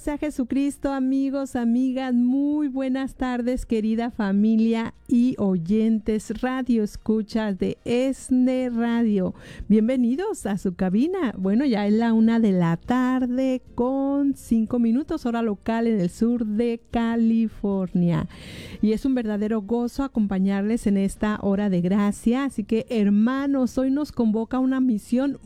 sea Jesucristo, amigos, amigas, muy buenas tardes, querida familia y oyentes, radio escuchas de ESNE Radio. Bienvenidos a su cabina. Bueno, ya es la 1:00 p.m. con 5 minutos, hora local en el sur de California. Y es un verdadero gozo acompañarles en esta hora de gracia. Así que, hermanos, hoy nos convoca una misión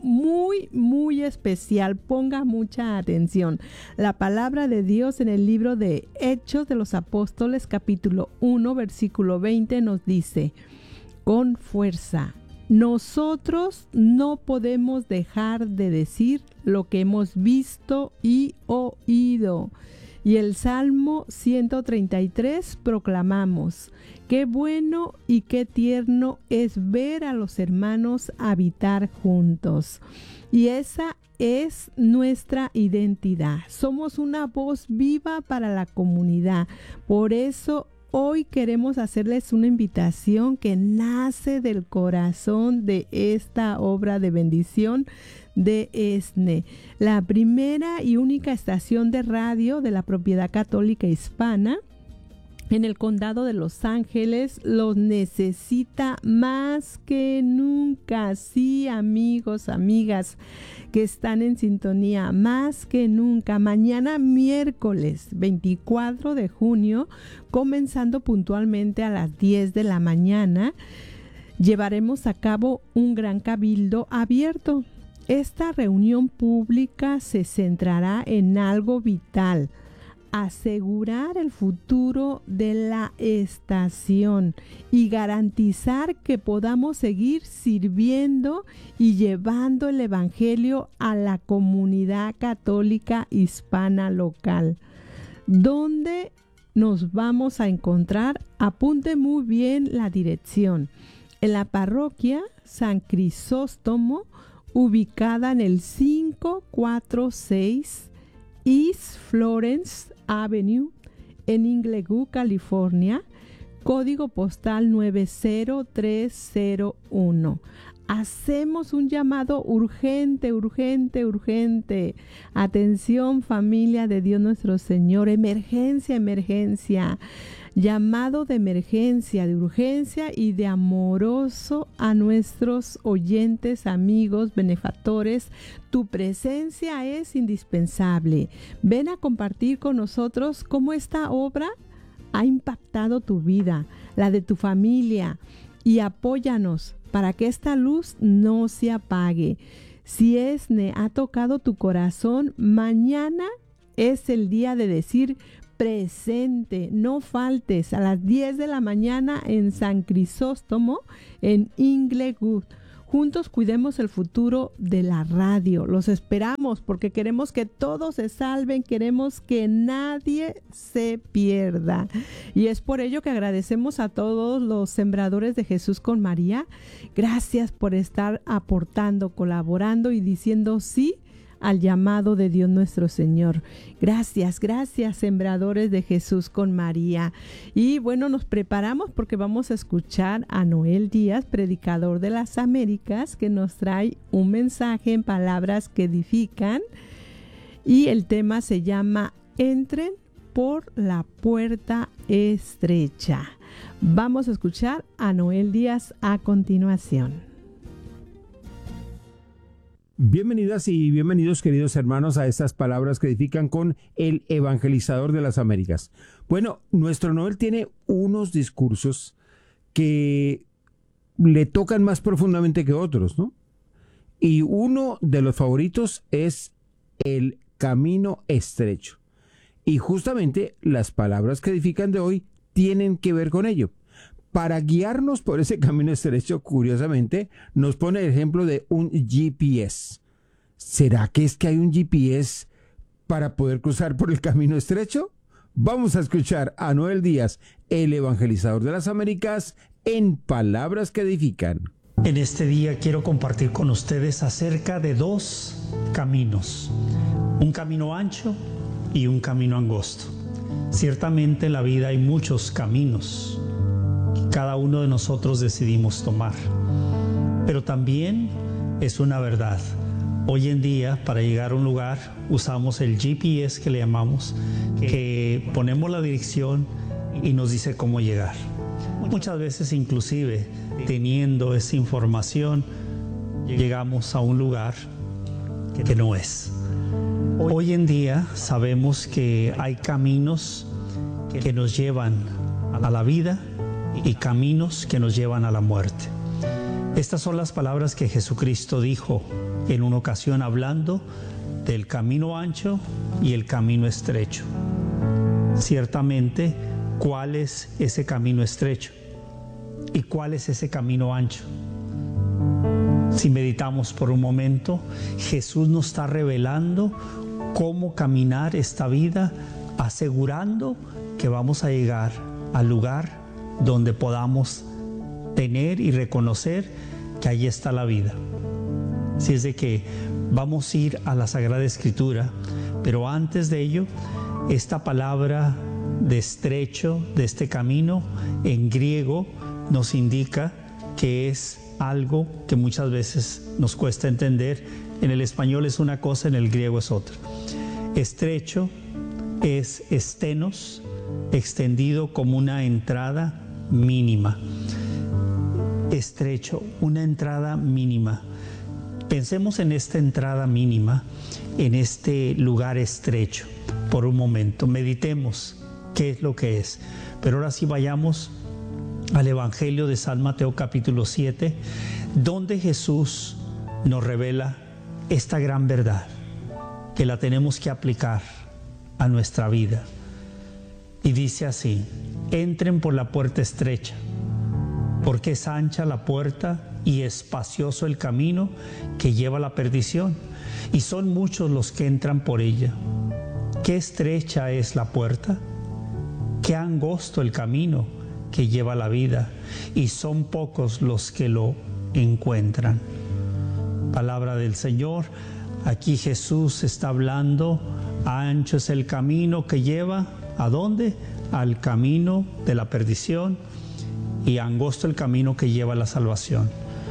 muy especial. Ponga mucha atención. La palabra de Dios en el libro de Hechos de los Apóstoles, capítulo 1, versículo 20, nos dice: con fuerza, nosotros no podemos dejar de decir lo que hemos visto y oído. Y el Salmo 133 proclamamos: qué bueno y qué tierno es ver a los hermanos habitar juntos. Y esa es nuestra identidad. Somos una voz viva para la comunidad. Por eso hoy queremos hacerles una invitación que nace del corazón de esta obra de bendición de ESNE, la primera y única estación de radio de la propiedad católica hispana en el condado de Los Ángeles. Los necesita más que nunca. Sí, amigos, amigas que están en sintonía, más que nunca. Mañana miércoles 24 de junio, comenzando puntualmente a las 10 de la mañana, llevaremos a cabo un gran cabildo abierto. Esta reunión pública se centrará en algo vital: asegurar el futuro de la estación y garantizar que podamos seguir sirviendo y llevando el evangelio a la comunidad católica hispana local. ¿Dónde nos vamos a encontrar? Apunte muy bien la dirección: en la parroquia San Crisóstomo, ubicada en el 546 East Florence Avenue, en Inglewood, California, código postal 90301. Hacemos un llamado urgente. Atención, familia de Dios nuestro Señor. Emergencia. Llamado de emergencia, de urgencia y de amoroso a nuestros oyentes, amigos, benefactores. Tu presencia es indispensable. Ven a compartir con nosotros cómo esta obra ha impactado tu vida, la de tu familia, y apóyanos para que esta luz no se apague. Si ESNE ha tocado tu corazón, mañana es el día de decir presente. No faltes a las 10 de la mañana en San Crisóstomo, en Inglewood. Juntos cuidemos el futuro de la radio. Los esperamos porque queremos que todos se salven, queremos que nadie se pierda. Y es por ello que agradecemos a todos los sembradores de Jesús con María. Gracias por estar aportando, colaborando y diciendo sí al llamado de Dios nuestro Señor. Gracias, sembradores de Jesús con María. Y bueno, nos preparamos porque vamos a escuchar a Noel Díaz, predicador de las Américas, que nos trae un mensaje en palabras que edifican. Y el tema se llama Entren por la puerta estrecha. Vamos a escuchar a Noel Díaz a continuación. Bienvenidas y bienvenidos, queridos hermanos, a estas palabras que edifican con el evangelizador de las Américas. Bueno, nuestro Noel tiene unos discursos que le tocan más profundamente que otros, ¿no? Y uno de los favoritos es el camino estrecho. Y justamente las palabras que edifican de hoy tienen que ver con ello. Para guiarnos por ese camino estrecho, curiosamente, nos pone el ejemplo de un GPS. ¿Será que es que hay un GPS para poder cruzar por el camino estrecho? Vamos a escuchar a Noel Díaz, el evangelizador de las Américas, en Palabras que Edifican. En este día quiero compartir con ustedes acerca de dos caminos, un camino ancho y un camino angosto. Ciertamente en la vida hay muchos caminos que cada uno de nosotros decidimos tomar, pero también es una verdad, Hoy en día, para llegar a un lugar, usamos el GPS que le llamamos, que ponemos la dirección y nos dice cómo llegar. Muchas veces, inclusive, teniendo esa información, llegamos a un lugar que no es. Hoy en día sabemos que hay caminos que nos llevan a la vida y caminos que nos llevan a la muerte. Estas son las palabras que Jesucristo dijo en una ocasión hablando del camino ancho y el camino estrecho. Ciertamente, ¿cuál es ese camino estrecho? ¿Y cuál es ese camino ancho? Si meditamos por un momento, Jesús nos está revelando cómo caminar esta vida, asegurando que vamos a llegar al lugar donde podamos tener y reconocer que allí está la vida. Así es de que vamos a ir a la Sagrada Escritura, pero antes de ello, esta palabra de estrecho, de este camino, en griego nos indica que es algo que muchas veces nos cuesta entender. En el español es una cosa, en el griego es otra. Estrecho es estenos, extendido como una entrada mínima. Estrecho, una entrada mínima. Pensemos en esta entrada mínima, en este lugar estrecho, por un momento. Meditemos qué es lo que es. Pero ahora sí vayamos al Evangelio de San Mateo capítulo 7, donde Jesús nos revela esta gran verdad, que la tenemos que aplicar a nuestra vida. Y dice así: entren por la puerta estrecha, porque es ancha la puerta y espacioso el camino que lleva a la perdición, y son muchos los que entran por ella. Qué estrecha es la puerta, qué angosto el camino que lleva a la vida, y son pocos los que lo encuentran. Palabra del Señor. Aquí Jesús está hablando, ancho es el camino que lleva, ¿a dónde? Al camino de la perdición, y angosto el camino que lleva a la salvación.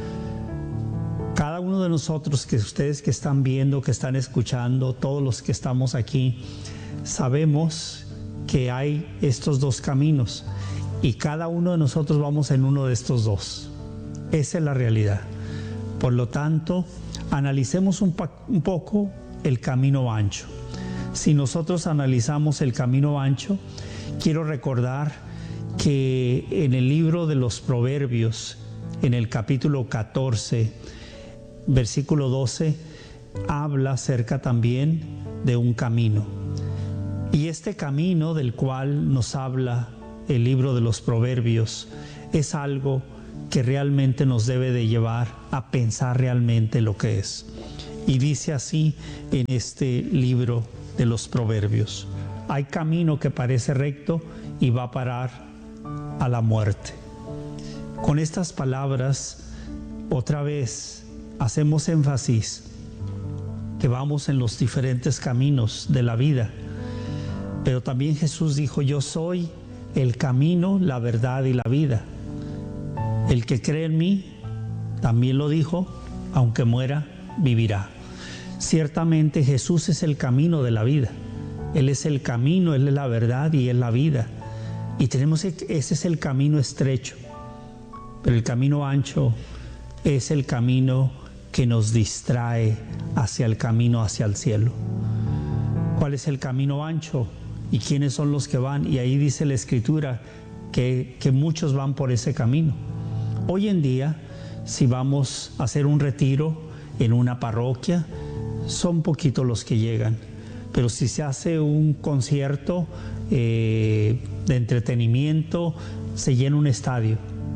Cada uno de nosotros, que ustedes que están viendo, que están escuchando, todos los que estamos aquí, sabemos que hay estos dos caminos y cada uno de nosotros vamos en uno de estos dos. Esa es la realidad. Por lo tanto, analicemos un poco el camino ancho. Si nosotros analizamos el camino ancho, quiero recordar que en el libro de los Proverbios, en el capítulo 14, versículo 12, habla acerca también de un camino. Y este camino del cual nos habla el libro de los Proverbios es algo que realmente nos debe de llevar a pensar realmente lo que es. Y dice así en este libro de los Proverbios: hay camino que parece recto y va a parar a la muerte. Con estas palabras, otra vez hacemos énfasis que vamos en los diferentes caminos de la vida. Pero también Jesús dijo: yo soy el camino, la verdad y la vida. El que cree en mí, también lo dijo, aunque muera, vivirá. Ciertamente Jesús es el camino de la vida. Él es el camino, Él es la verdad y Él es la vida. Y ese es el camino estrecho. Pero el camino ancho es el camino que nos distrae hacia el camino, hacia el cielo. ¿Cuál es el camino ancho? ¿Y quiénes son los que van? Y ahí dice la Escritura que muchos van por ese camino. Hoy en día, si vamos a hacer un retiro en una parroquia, son poquitos los que llegan. Pero si se hace un concierto de entretenimiento, se llena un estadio.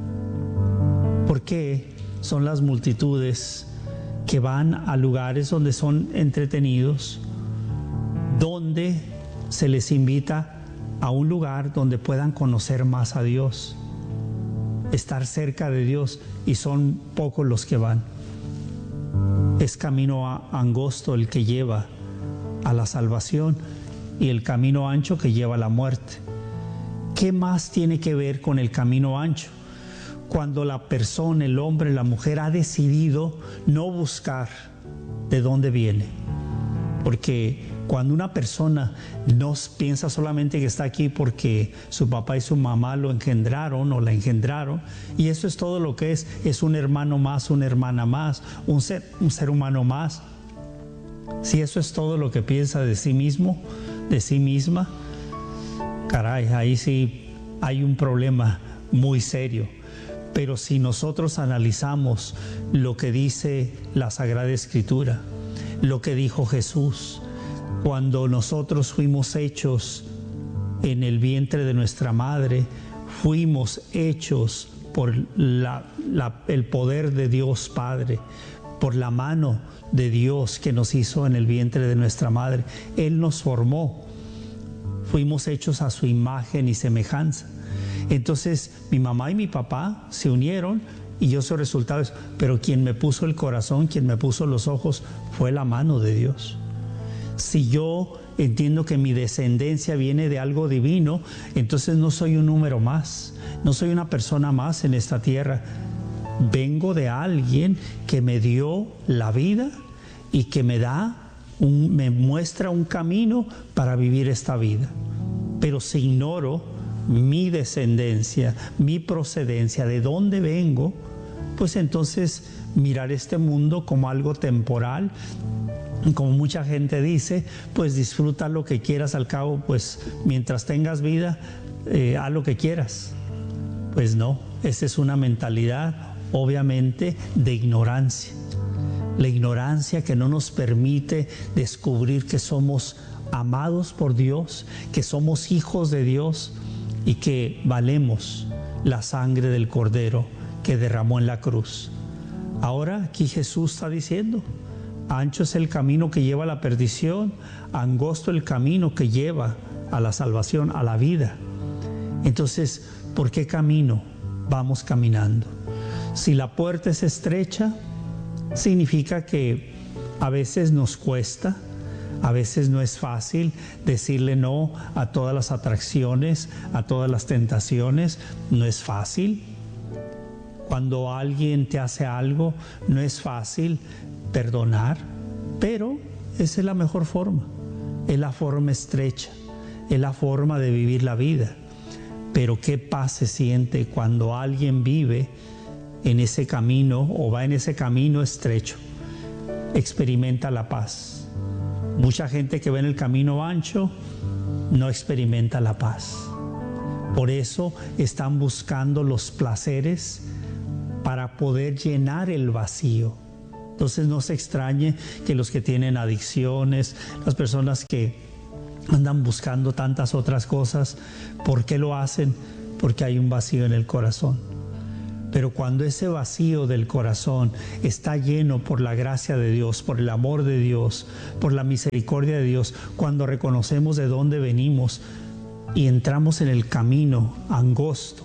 ¿Por qué? Son las multitudes que van a lugares donde son entretenidos, donde se les invita a un lugar donde puedan conocer más a Dios, estar cerca de Dios, y son pocos los que van. Es camino angosto el que lleva a la salvación y el camino ancho que lleva a la muerte. ¿Qué más tiene que ver con el camino ancho? Cuando la persona, el hombre, la mujer ha decidido no buscar de dónde viene. Porque cuando una persona no piensa solamente que está aquí porque su papá y su mamá lo engendraron o la engendraron, y eso es todo lo que es un hermano más, una hermana más, un ser humano más. Si eso es todo lo que piensa de sí mismo, de sí misma, caray, ahí sí hay un problema muy serio. Pero si nosotros analizamos lo que dice la Sagrada Escritura, lo que dijo Jesús, cuando nosotros fuimos hechos en el vientre de nuestra madre, fuimos hechos por el poder de Dios Padre, por la mano de Dios que nos hizo en el vientre de nuestra madre. Él nos formó, fuimos hechos a su imagen y semejanza. Entonces mi mamá y mi papá se unieron y yo soy resultado de eso. Pero quien me puso el corazón, quien me puso los ojos, fue la mano de Dios. Si yo entiendo que mi descendencia viene de algo divino, entonces no soy un número más, no soy una persona más en esta tierra. Vengo de alguien que me dio la vida y que me muestra un camino para vivir esta vida. Pero si ignoro mi descendencia, mi procedencia, de dónde vengo, pues entonces mirar este mundo como algo temporal. Como mucha gente dice, pues disfruta lo que quieras, al cabo, pues mientras tengas vida, haz lo que quieras. Pues no, esa es una mentalidad obviamente de ignorancia. La ignorancia que no nos permite descubrir que somos amados por Dios, que somos hijos de Dios y que valemos la sangre del Cordero que derramó en la cruz. Ahora aquí Jesús está diciendo: ancho es el camino que lleva a la perdición, angosto el camino que lleva a la salvación, a la vida. Entonces, ¿por qué camino vamos caminando? Si la puerta es estrecha, significa que a veces nos cuesta, a veces no es fácil decirle no a todas las atracciones, a todas las tentaciones. No es fácil. Cuando alguien te hace algo, no es fácil perdonar, pero esa es la mejor forma. Es la forma estrecha, es la forma de vivir la vida. Pero qué paz se siente cuando alguien vive en ese camino o va en ese camino estrecho. Experimenta la paz. Mucha gente que va en el camino ancho no experimenta la paz. Por eso están buscando los placeres para poder llenar el vacío. Entonces no se extrañe que los que tienen adicciones, las personas que andan buscando tantas otras cosas, ¿por qué lo hacen? Porque hay un vacío en el corazón. Pero cuando ese vacío del corazón está lleno por la gracia de Dios, por el amor de Dios, por la misericordia de Dios, cuando reconocemos de dónde venimos y entramos en el camino angosto,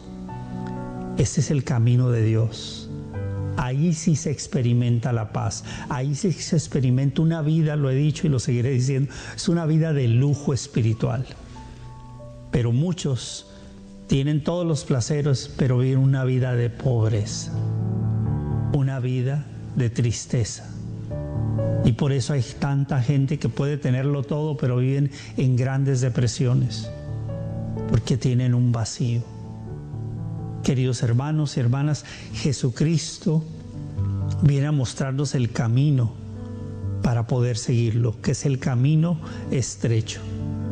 ese es el camino de Dios. Ahí sí se experimenta la paz, ahí sí se experimenta una vida, lo he dicho y lo seguiré diciendo, es una vida de lujo espiritual. Pero muchos tienen todos los placeres, pero viven una vida de pobreza, una vida de tristeza. Y por eso hay tanta gente que puede tenerlo todo, pero viven en grandes depresiones, porque tienen un vacío. Queridos hermanos y hermanas, Jesucristo viene a mostrarnos el camino para poder seguirlo, que es el camino estrecho.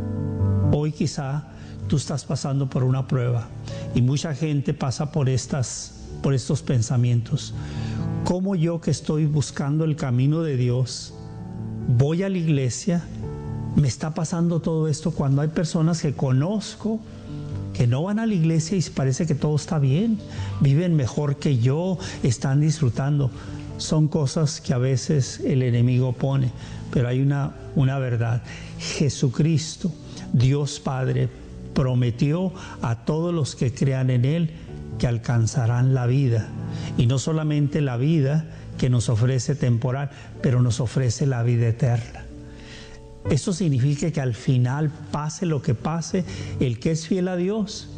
Hoy quizá tú estás pasando por una prueba y mucha gente pasa por estos pensamientos. ¿Cómo yo, que estoy buscando el camino de Dios, voy a la iglesia, me está pasando todo esto cuando hay personas que conozco que no van a la iglesia y parece que todo está bien, viven mejor que yo, están disfrutando? Son cosas que a veces el enemigo pone, pero hay una verdad. Jesucristo, Dios Padre, prometió a todos los que crean en Él que alcanzarán la vida. Y no solamente la vida que nos ofrece temporal, pero nos ofrece la vida eterna. Eso significa que al final, pase lo que pase, el que es fiel a Dios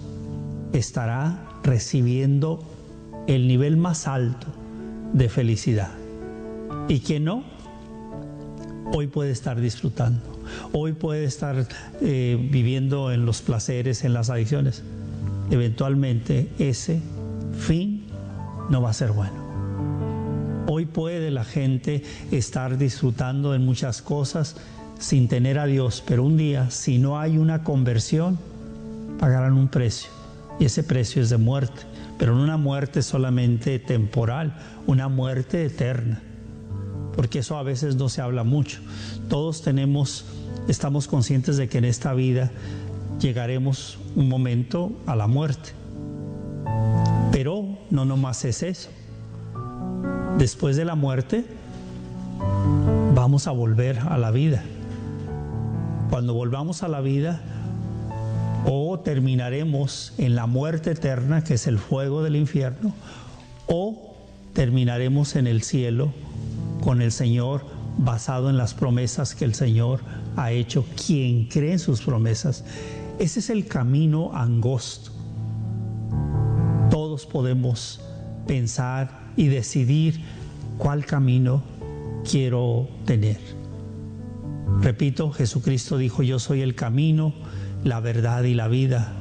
estará recibiendo el nivel más alto de felicidad. Y quien no, Hoy puede estar disfrutando. Hoy puede estar viviendo en los placeres, en las adicciones. Eventualmente ese fin no va a ser bueno. Hoy puede la gente estar disfrutando en muchas cosas sin tener a Dios, pero un día, si no hay una conversión, pagarán un precio. Y ese precio es de muerte, pero no una muerte solamente temporal, una muerte eterna. Porque eso a veces no se habla mucho. Todos estamos conscientes de que en esta vida llegaremos un momento a la muerte. Pero no nomás es eso. Después de la muerte, vamos a volver a la vida. Cuando volvamos a la vida, o terminaremos en la muerte eterna, que es el fuego del infierno, o terminaremos en el cielo con el Señor, basado en las promesas que el Señor ha hecho. Quien cree en sus promesas, ese es el camino angosto. Todos podemos pensar y decidir cuál camino quiero tener. Repito, Jesucristo dijo: yo soy el camino, la verdad y la vida.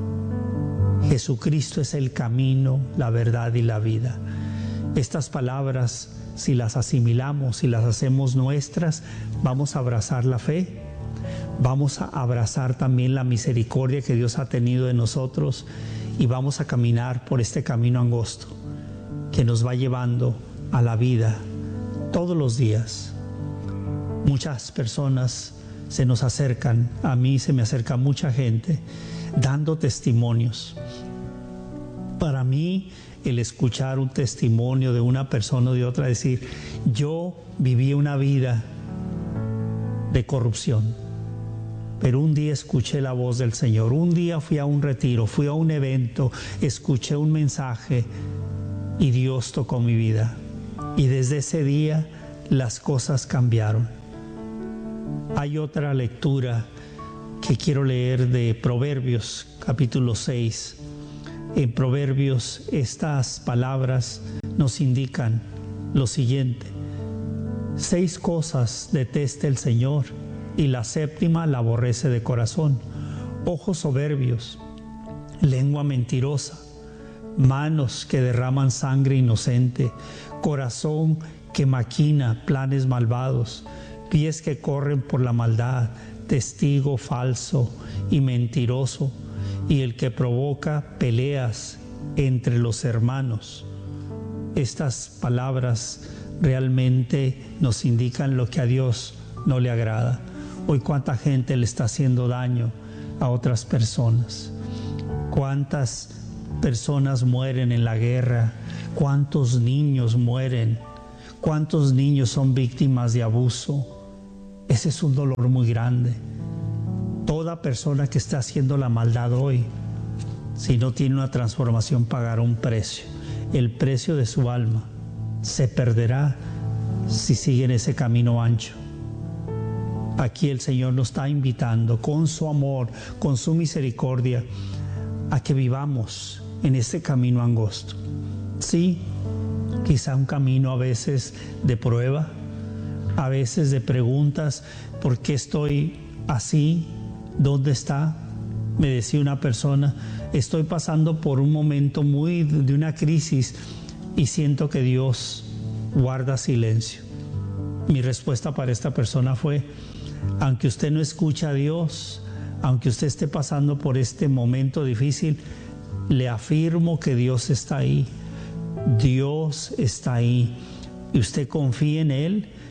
Jesucristo es el camino, la verdad y la vida. Estas palabras, si las asimilamos, si las hacemos nuestras, vamos a abrazar la fe, vamos a abrazar también la misericordia que Dios ha tenido de nosotros, y vamos a caminar por este camino angosto que nos va llevando a la vida todos los días. Muchas personas se nos acercan, a mí se me acerca mucha gente dando testimonios. Para mí, el escuchar un testimonio de una persona o de otra, decir: yo viví una vida de corrupción, pero un día escuché la voz del Señor, un día fui a un retiro, fui a un evento, escuché un mensaje y Dios tocó mi vida, y desde ese día las cosas cambiaron. Hay otra lectura que quiero leer de Proverbios, capítulo 6. En Proverbios, estas palabras nos indican lo siguiente: 6 cosas detesta el Señor, y la séptima la aborrece de corazón: ojos soberbios, lengua mentirosa, manos que derraman sangre inocente, corazón que maquina planes malvados, pies que corren por la maldad, testigo falso y mentiroso, y el que provoca peleas entre los hermanos. Estas palabras realmente nos indican lo que a Dios no le agrada. Hoy cuánta gente le está haciendo daño a otras personas. Cuántas personas mueren en la guerra, cuántos niños mueren, cuántos niños son víctimas de abuso. Ese es un dolor muy grande. Toda persona que está haciendo la maldad hoy, si no tiene una transformación, pagará un precio. El precio de su alma se perderá si sigue en ese camino ancho. Aquí el Señor nos está invitando con su amor, con su misericordia, a que vivamos en ese camino angosto. Sí, quizá un camino a veces de prueba, a veces de preguntas: ¿por qué estoy así? ¿Dónde está? Me decía una persona: estoy pasando por un momento de una crisis y siento que Dios guarda silencio. Mi respuesta para esta persona fue: aunque usted no escucha a Dios, aunque usted esté pasando por este momento difícil, le afirmo que Dios está ahí. Dios está ahí. Y usted confíe en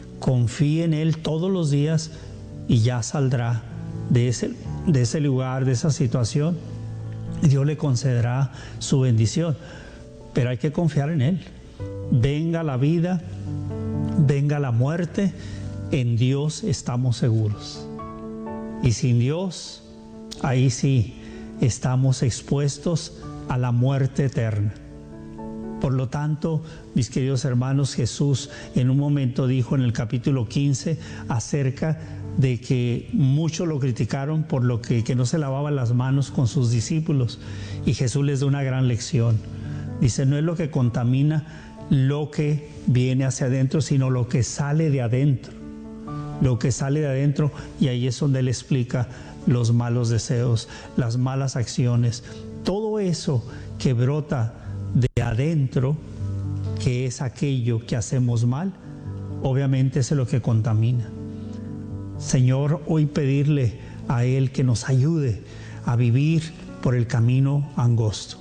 Él todos los días, y ya saldrá de ese lugar, de esa situación. Dios le concederá su bendición, pero hay que confiar en Él. Venga la vida, venga la muerte, en Dios estamos seguros. Y sin Dios, ahí sí estamos expuestos a la muerte eterna. Por lo tanto, mis queridos hermanos, Jesús en un momento dijo en el capítulo 15 acerca de que muchos lo criticaron por lo que no se lavaba las manos con sus discípulos, y Jesús les da una gran lección. Dice: no es lo que contamina lo que viene hacia adentro, sino lo que sale de adentro. lo que sale de adentro, y ahí es donde Él explica los malos deseos, las malas acciones, todo eso que brota de adentro, que es aquello que hacemos mal, obviamente es lo que contamina. Señor, hoy pedirle a Él que nos ayude a vivir por el camino angosto.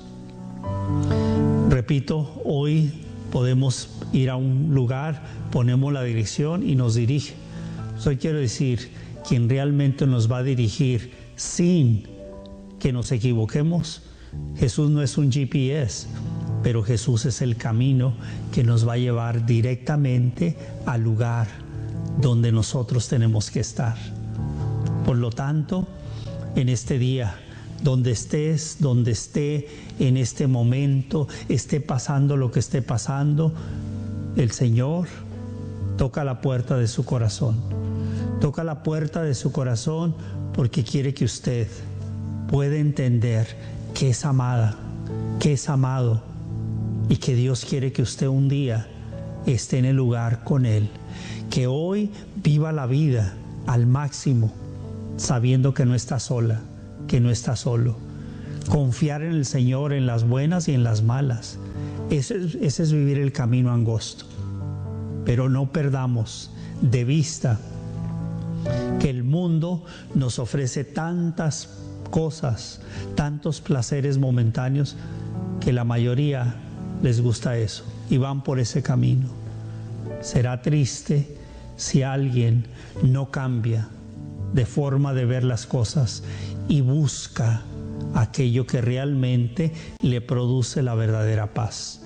Repito, hoy podemos ir a un lugar, ponemos la dirección y nos dirige. Hoy quiero decir, quien realmente nos va a dirigir sin que nos equivoquemos, Jesús no es un GPS, pero Jesús es el camino que nos va a llevar directamente al lugar donde nosotros tenemos que estar. Por lo tanto, en este día, donde estés, donde esté, en este momento, esté pasando lo que esté pasando, el Señor toca la puerta de su corazón. Toca la puerta de su corazón porque quiere que usted pueda entender que es amada, que es amado, y que Dios quiere que usted un día esté en el lugar con Él. Que hoy viva la vida al máximo, sabiendo que no está sola, que no está solo. Confiar en el Señor en las buenas y en las malas. Ese es vivir el camino angosto. Pero no perdamos de vista que el mundo nos ofrece tantas cosas, tantos placeres momentáneos, que la mayoría les gusta eso y van por ese camino. Será triste si alguien no cambia de forma de ver las cosas y busca aquello que realmente le produce la verdadera paz.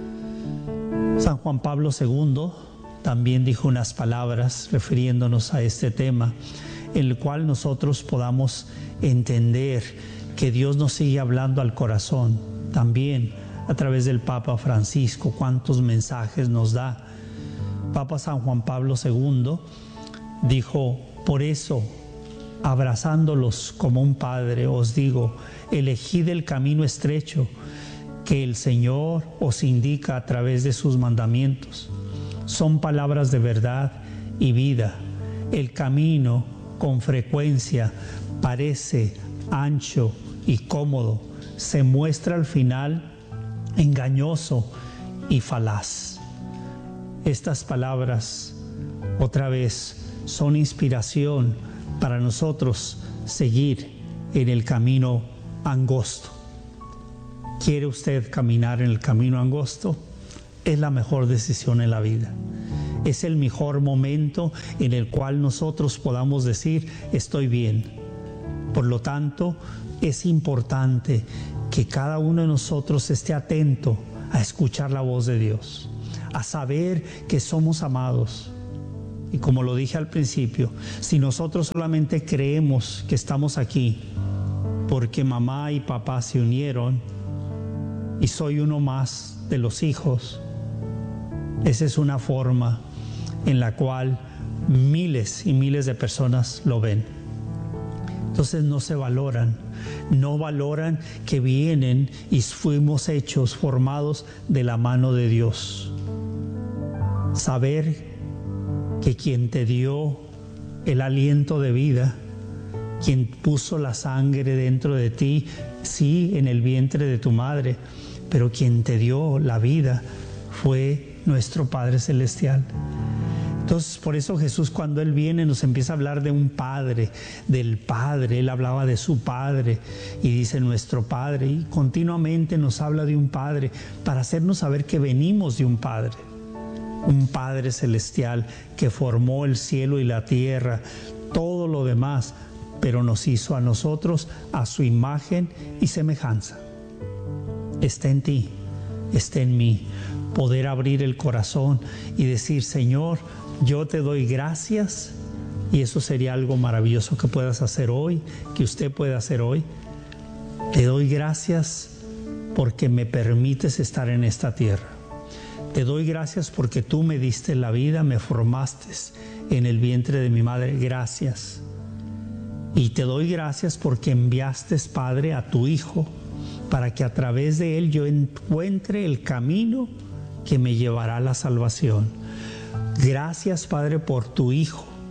San Juan Pablo II también dijo unas palabras refiriéndonos a este tema, en el cual nosotros podamos entender que Dios nos sigue hablando al corazón, también a través del Papa Francisco, cuántos mensajes nos da. Papa San Juan Pablo II dijo: por eso, abrazándolos como un padre, os digo, elegid el camino estrecho que el Señor os indica a través de sus mandamientos. Son palabras de verdad y vida. El camino con frecuencia parece ancho y cómodo, se muestra al final engañoso y falaz. Estas palabras, otra vez, son inspiración para nosotros seguir en el camino angosto. ¿Quiere usted caminar en el camino angosto? Es la mejor decisión en la vida. Es el mejor momento en el cual nosotros podamos decir: estoy bien. Por lo tanto, es importante que cada uno de nosotros esté atento a escuchar la voz de Dios, a saber que somos amados. Y como lo dije al principio, si nosotros solamente creemos que estamos aquí porque mamá y papá se unieron y soy uno más de los hijos, esa es una forma en la cual miles y miles de personas lo ven. Entonces no se valoran, no valoran que vienen y fuimos hechos, formados de la mano de Dios. Saber que quien te dio el aliento de vida, quien puso la sangre dentro de ti, sí, en el vientre de tu madre, pero quien te dio la vida fue nuestro Padre Celestial. Entonces, por eso Jesús, cuando Él viene, nos empieza a hablar de un Padre, del Padre. Él hablaba de su Padre y dice nuestro Padre, y continuamente nos habla de un Padre para hacernos saber que venimos de un Padre celestial que formó el cielo y la tierra, todo lo demás, pero nos hizo a nosotros a su imagen y semejanza. Está en ti, está en mí, poder abrir el corazón y decir: Señor, yo te doy gracias. Y eso sería algo maravilloso que puedas hacer hoy, que usted pueda hacer hoy. Te doy gracias porque me permites estar en esta tierra. Te doy gracias porque tú me diste la vida, me formaste en el vientre de mi madre. Gracias. Y te doy gracias porque enviaste, Padre, a tu Hijo, para que a través de Él yo encuentre el camino que me llevará a la salvación. Gracias, Padre, por tu Hijo,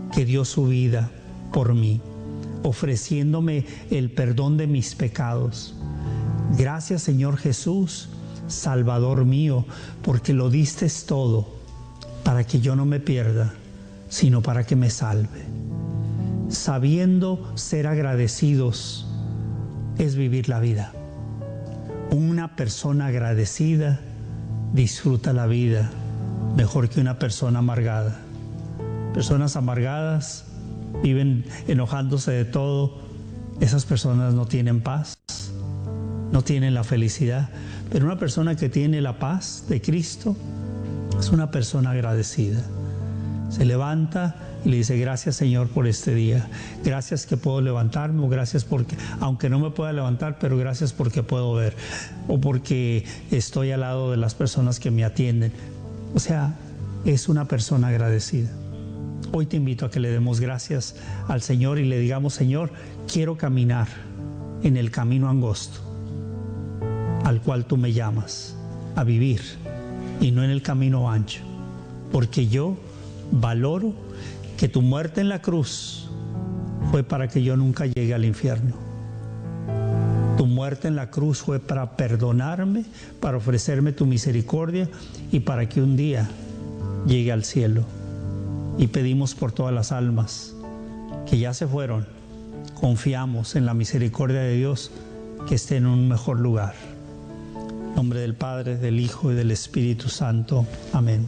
que dio su vida por mí, ofreciéndome el perdón de mis pecados. Gracias, Señor Jesús, Salvador mío, porque lo diste todo para que yo no me pierda, sino para que me salve. Sabiendo ser agradecidos es vivir la vida. Una persona agradecida disfruta la vida mejor que una persona amargada. Personas amargadas viven enojándose de todo. Esas personas no tienen paz, no tienen la felicidad. Pero una persona que tiene la paz de Cristo es una persona agradecida. Se levanta y le dice: gracias, Señor, por este día. Gracias que puedo levantarme, o gracias porque, aunque no me pueda levantar, pero gracias porque puedo ver, o porque estoy al lado de las personas que me atienden. O sea, es una persona agradecida. Hoy te invito a que le demos gracias al Señor y le digamos: Señor, quiero caminar en el camino angosto al cual tú me llamas a vivir, y no en el camino ancho, porque yo valoro que tu muerte en la cruz fue para que yo nunca llegue al infierno. Tu muerte en la cruz fue para perdonarme, para ofrecerme tu misericordia y para que un día llegue al cielo. Y pedimos por todas las almas que ya se fueron. Confiamos en la misericordia de Dios, que estén en un mejor lugar. En nombre del Padre, del Hijo y del Espíritu Santo. Amén.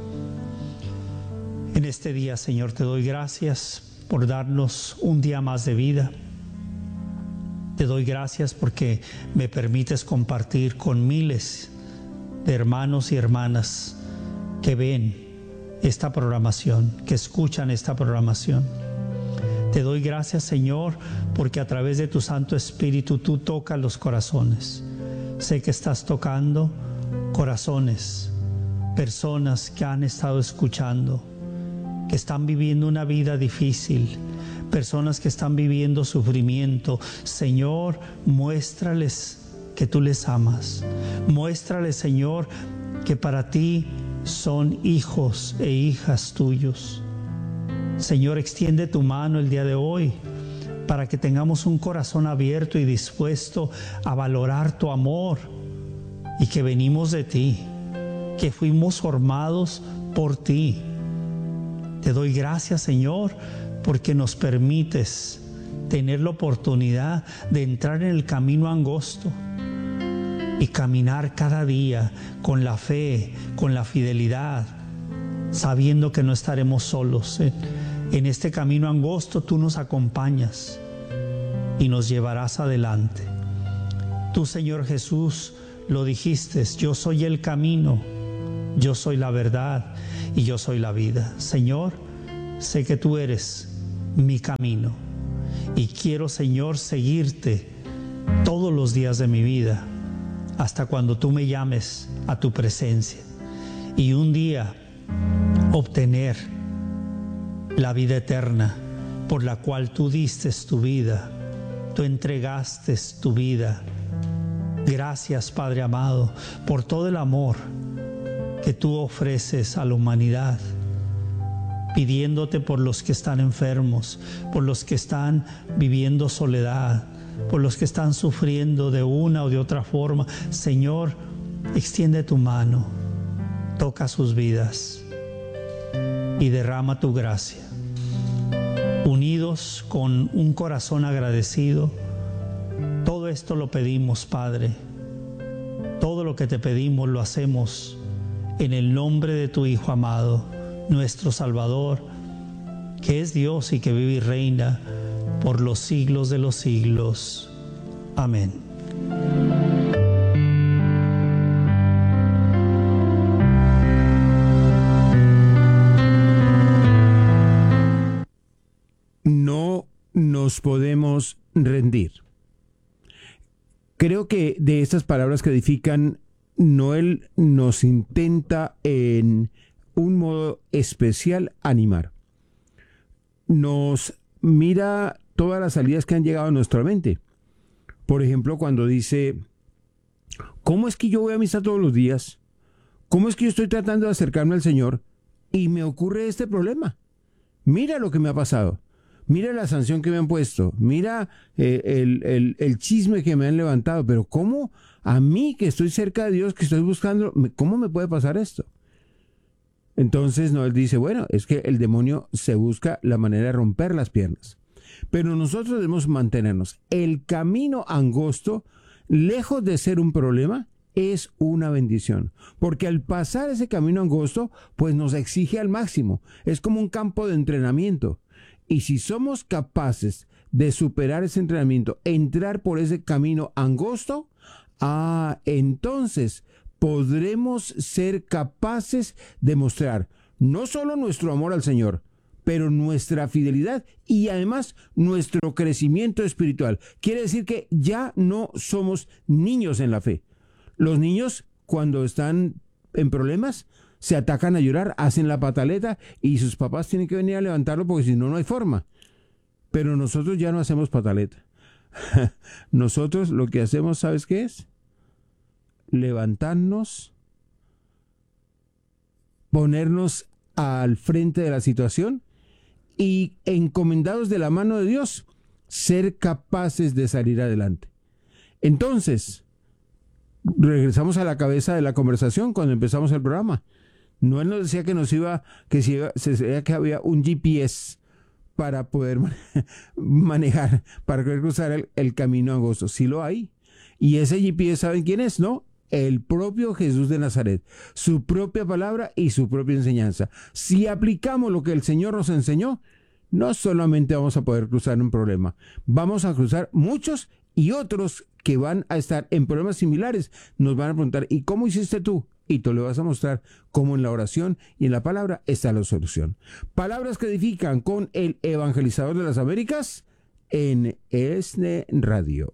En este día, Señor, te doy gracias por darnos un día más de vida. Te doy gracias porque me permites compartir con miles de hermanos y hermanas que ven esta programación, que escuchan esta programación. Te doy gracias, Señor, porque a través de tu Santo Espíritu tú tocas los corazones. Sé que estás tocando corazones, personas que han estado escuchando, que están viviendo una vida difícil, personas que están viviendo sufrimiento. Señor, muéstrales que tú les amas. Muéstrales, Señor, que para ti son hijos e hijas tuyos. Señor, extiende tu mano el día de hoy para que tengamos un corazón abierto y dispuesto a valorar tu amor, y que venimos de ti, que fuimos formados por ti. Te doy gracias, Señor, porque nos permites tener la oportunidad de entrar en el camino angosto y caminar cada día con la fe, con la fidelidad, sabiendo que no estaremos solos. En este camino angosto tú nos acompañas y nos llevarás adelante. Tú, Señor Jesús, lo dijiste: yo soy el camino, yo soy la verdad y yo soy la vida. Señor, sé que tú eres mi camino y quiero, Señor, seguirte todos los días de mi vida hasta cuando tú me llames a tu presencia, y un día obtener la vida eterna por la cual tú diste tu vida, tú entregaste tu vida. Gracias, Padre amado, por todo el amor que tú ofreces a la humanidad, pidiéndote por los que están enfermos, por los que están viviendo soledad, por los que están sufriendo de una o de otra forma. Señor, extiende tu mano, toca sus vidas y derrama tu gracia. Unidos con un corazón agradecido, todo esto lo pedimos, Padre. Todo lo que te pedimos lo hacemos en el nombre de tu Hijo amado, nuestro Salvador, que es Dios y que vive y reina por los siglos de los siglos. Amén. No nos podemos rendir. Creo que de estas palabras que edifican, Noel nos intenta en un modo especial animar. Nos mira todas las salidas que han llegado a nuestra mente. Por ejemplo, cuando dice: ¿cómo es que yo voy a misa todos los días? ¿Cómo es que yo estoy tratando de acercarme al Señor y me ocurre este problema? mira lo que me ha pasado, mira la sanción que me han puesto, mira el chisme que me han levantado, pero ¿cómo a mí que estoy cerca de Dios, que estoy buscando, cómo me puede pasar esto? Entonces Noel dice, bueno, es que el demonio se busca la manera de romper las piernas. Pero nosotros debemos mantenernos. El camino angosto, lejos de ser un problema, es una bendición. Porque al pasar ese camino angosto, pues nos exige al máximo. Es como un campo de entrenamiento. Y si somos capaces de superar ese entrenamiento, entrar por ese camino angosto, entonces podremos ser capaces de mostrar no solo nuestro amor al Señor, pero nuestra fidelidad y además nuestro crecimiento espiritual. Quiere decir que ya no somos niños en la fe. Los niños, cuando están en problemas, se atacan a llorar, hacen la pataleta y sus papás tienen que venir a levantarlo porque si no, no hay forma. Pero nosotros ya no hacemos pataleta. Nosotros lo que hacemos, ¿sabes qué es? Levantarnos, ponernos al frente de la situación y, encomendados de la mano de Dios, ser capaces de salir adelante. Entonces, regresamos a la cabeza de la conversación cuando empezamos el programa. Noel nos decía que había un GPS para poder manejar, para poder cruzar el camino angosto. Sí lo hay. Y ese GPS, ¿saben quién es? ¿No? El propio Jesús de Nazaret, su propia palabra y su propia enseñanza. Si aplicamos lo que el Señor nos enseñó, no solamente vamos a poder cruzar un problema, vamos a cruzar muchos y otros que van a estar en problemas similares. Nos van a preguntar, ¿y cómo hiciste tú? Y tú le vas a mostrar cómo en la oración y en la palabra está la solución. Palabras que edifican con el evangelizador de las Américas en ESNE Radio.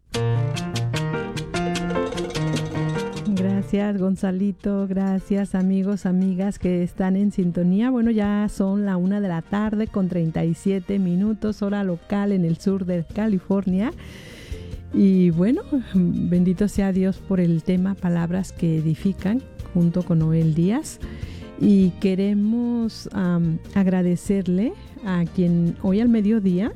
Gracias, Gonzalito. Gracias, amigos, amigas que están en sintonía. Bueno, ya son la 1:37 p.m, hora local en el sur de California. Y bueno, bendito sea Dios por el tema Palabras que edifican, junto con Noel Díaz. Y queremos agradecerle a quien hoy al mediodía,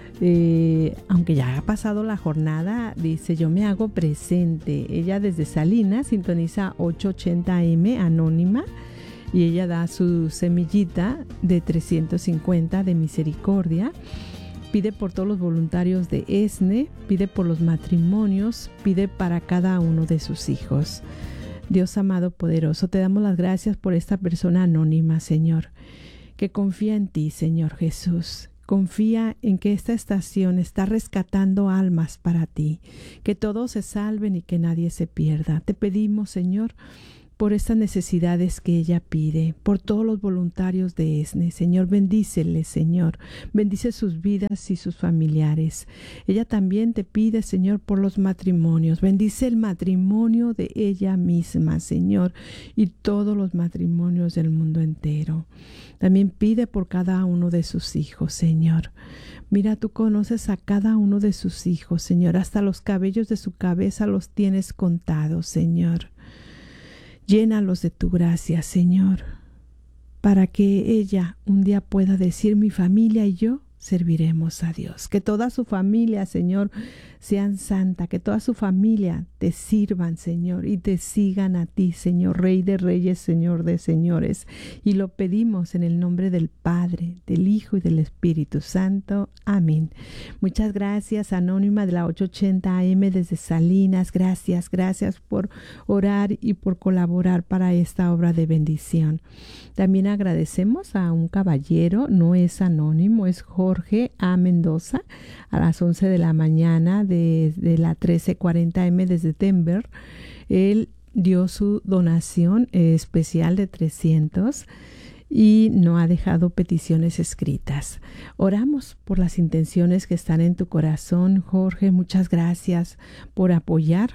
aunque ya ha pasado la jornada, dice, yo me hago presente. Ella desde Salinas sintoniza 880 AM, anónima, y ella da su semillita de 350 de misericordia. Pide por todos los voluntarios de ESNE, pide por los matrimonios, pide para cada uno de sus hijos. Dios amado poderoso, te damos las gracias por esta persona anónima, Señor, que confía en ti, Señor Jesús. Confía en que esta estación está rescatando almas para ti, que todos se salven y que nadie se pierda. Te pedimos, Señor, por estas necesidades que ella pide, por todos los voluntarios de ESNE. Señor, bendíceles, Señor. Bendice sus vidas y sus familiares. Ella también te pide, Señor, por los matrimonios. Bendice el matrimonio de ella misma, Señor, y todos los matrimonios del mundo entero. También pide por cada uno de sus hijos, Señor. Mira, tú conoces a cada uno de sus hijos, Señor. Hasta los cabellos de su cabeza los tienes contados, Señor. Llénalos de tu gracia, Señor, para que ella un día pueda decir, mi familia y yo serviremos a Dios. Que toda su familia, Señor, sean santa, que toda su familia te sirvan, Señor, y te sigan a ti, Señor, Rey de Reyes, Señor de Señores. Y lo pedimos en el nombre del Padre, del Hijo y del Espíritu Santo. Amén. Muchas gracias, Anónima de la 880 AM desde Salinas. Gracias por orar y por colaborar para esta obra de bendición. También agradecemos a un caballero, no es anónimo, es Jorge A. Mendoza, a las 11 de la mañana de la 1340 AM desde Denver. Él dio su donación especial de 300 y no ha dejado peticiones escritas. Oramos por las intenciones que están en tu corazón, Jorge. Muchas gracias por apoyar.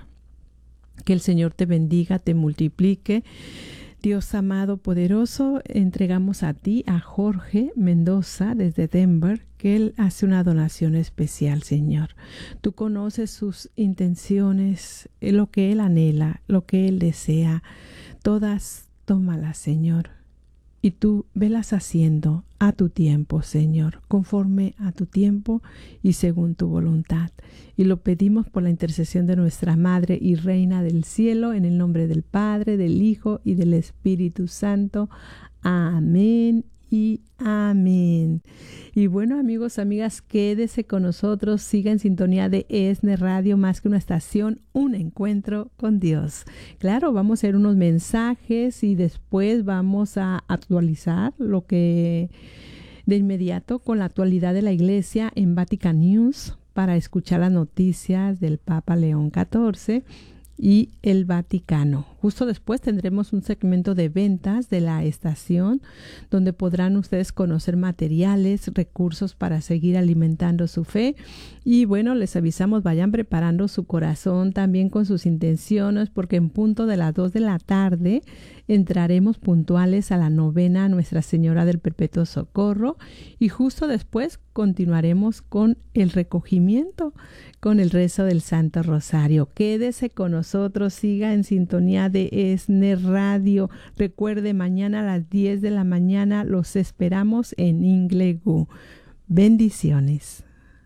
Que el Señor te bendiga, te multiplique. Dios amado, poderoso, entregamos a ti, a Jorge Mendoza desde Denver, que él hace una donación especial, Señor. Tú conoces sus intenciones, lo que él anhela, lo que él desea. Todas tómalas, Señor, y tú velas haciendo a tu tiempo, Señor, conforme a tu tiempo y según tu voluntad. Y lo pedimos por la intercesión de nuestra Madre y Reina del Cielo, en el nombre del Padre, del Hijo y del Espíritu Santo. Amén y amén. Y bueno, amigos, amigas, quédese con nosotros, siga en sintonía de ESNE Radio, más que una estación, un encuentro con Dios. Claro, vamos a hacer unos mensajes y después vamos a actualizar lo que de inmediato con la actualidad de la Iglesia en Vatican News para escuchar las noticias del Papa León XIV y el Vaticano. Justo después tendremos un segmento de ventas de la estación donde podrán ustedes conocer materiales, recursos para seguir alimentando su fe. Y bueno, les avisamos, vayan preparando su corazón también con sus intenciones, porque en punto de las 2 de la tarde entraremos puntuales a la novena a Nuestra Señora del Perpetuo Socorro y justo después continuaremos con el recogimiento, con el rezo del Santo Rosario. Quédese con nosotros, siga en sintonía de ESNE Radio. Recuerde, mañana a las 10 de la mañana los esperamos en Inglegu. Bendiciones.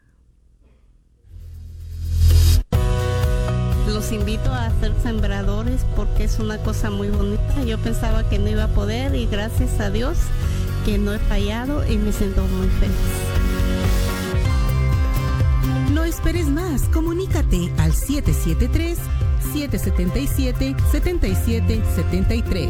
Los invito a ser sembradores porque es una cosa muy bonita. Yo pensaba que no iba a poder y gracias a Dios que no he fallado y me siento muy feliz. No esperes más, comunícate al 773-777-7773.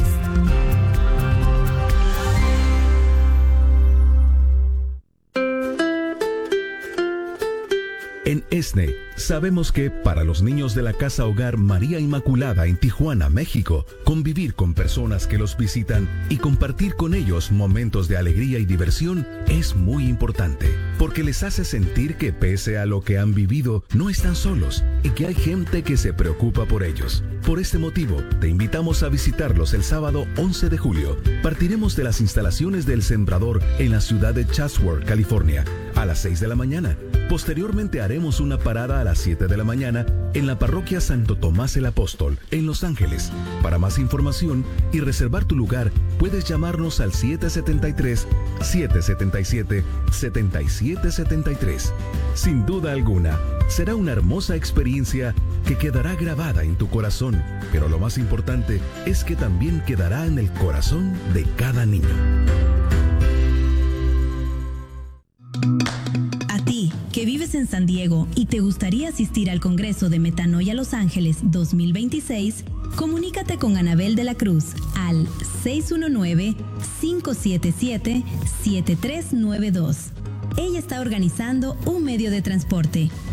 En ESNE, sabemos que para los niños de la Casa Hogar María Inmaculada en Tijuana, México, convivir con personas que los visitan y compartir con ellos momentos de alegría y diversión es muy importante, porque les hace sentir que pese a lo que han vivido, no están solos y que hay gente que se preocupa por ellos. Por este motivo, te invitamos a visitarlos el sábado 11 de julio. Partiremos de las instalaciones del Sembrador en la ciudad de Chatsworth, California, a las 6 de la mañana. Posteriormente haremos una parada a las 7 de la mañana en la parroquia Santo Tomás el Apóstol, en Los Ángeles. Para más información y reservar tu lugar, puedes llamarnos al 773-777-7773. Sin duda alguna, será una hermosa experiencia que quedará grabada en tu corazón, pero lo más importante es que también quedará en el corazón de cada niño. Que vives en San Diego y te gustaría asistir al Congreso de Metanoia Los Ángeles 2026, comunícate con Anabel de la Cruz al 619-577-7392. Ella está organizando un medio de transporte